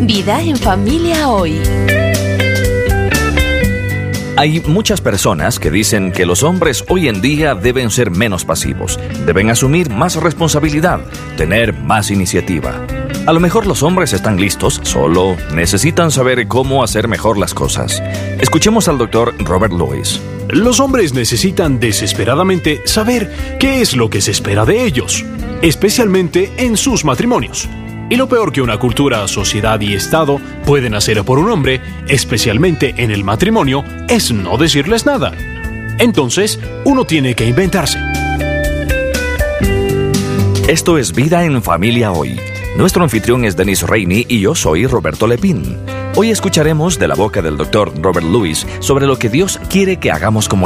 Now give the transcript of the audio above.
Vida en Familia Hoy. Hay muchas personas que dicen que los hombres hoy en día deben ser menos pasivos, deben asumir más responsabilidad, tener más iniciativa. A lo mejor los hombres están listos, solo necesitan saber cómo hacer mejor las cosas. Escuchemos al Dr. Robert Lewis. Los hombres necesitan desesperadamente saber qué es lo que se espera de ellos, especialmente en sus matrimonios. Y lo peor que una cultura, sociedad y Estado pueden hacer por un hombre, especialmente en el matrimonio, es no decirles nada. Entonces, uno tiene que inventarse. Esto es Vida en Familia Hoy. Nuestro anfitrión es Dennis Rainey y yo soy Roberto Lepín. Hoy escucharemos de la boca del Dr. Robert Lewis sobre lo que Dios quiere que hagamos como